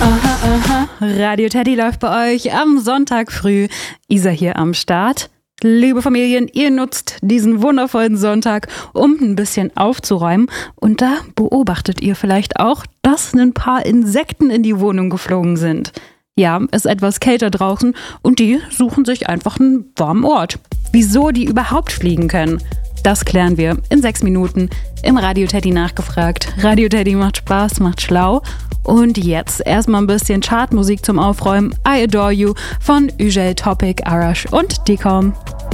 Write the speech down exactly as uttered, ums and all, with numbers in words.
Aha, aha. Radio Teddy läuft bei euch am Sonntag früh. Isa hier am Start. Liebe Familien, ihr nutzt diesen wundervollen Sonntag, um ein bisschen aufzuräumen. Und da beobachtet ihr vielleicht auch, dass ein paar Insekten in die Wohnung geflogen sind. Ja, es ist etwas kälter draußen und die suchen sich einfach einen warmen Ort. Wieso die überhaupt fliegen können? Das klären wir in sechs Minuten im Radio Teddy nachgefragt. Radio Teddy macht Spaß, macht schlau. Und jetzt erstmal ein bisschen Chartmusik zum Aufräumen. I Adore You von Ugel, Topic, Arash und Decom.